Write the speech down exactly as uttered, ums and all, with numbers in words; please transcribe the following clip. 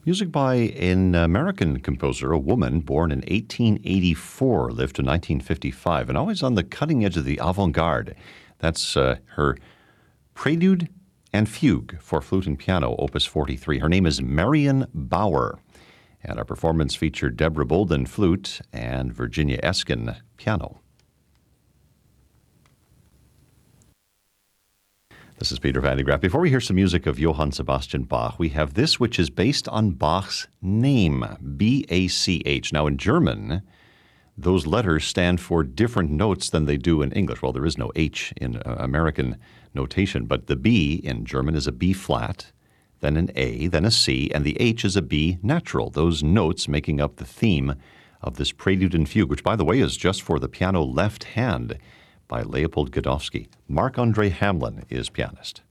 Music by an American composer, a woman born in eighteen eighty-four, lived to nineteen fifty-five, and always on the cutting edge of the avant-garde. That's uh, her Prelude and Fugue for flute and piano, Opus forty-three. Her name is Marion Bauer, and our performance featured Deborah Bolden, flute, and Virginia Eskin, piano. This is Peter Van de Graaff. Before we hear some music of Johann Sebastian Bach, we have this, which is based on Bach's name, B A C H. Now, in German, those letters stand for different notes than they do in English. Well, there is no H in uh, American notation, but the B in German is a B flat, then an A, then a C, and the H is a B natural, those notes making up the theme of this Prelude and Fugue, which, by the way, is just for the piano left hand, by Leopold Godowsky. Marc-Andre Hamelin is pianist.